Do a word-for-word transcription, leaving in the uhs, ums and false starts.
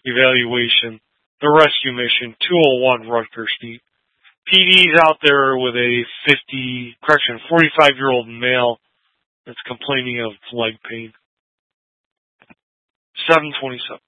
evaluation, the rescue mission, two oh one Rutgers Street. P D's out there with a fifty, correction, forty-five-year-old male that's complaining of leg pain. seven twenty-seven.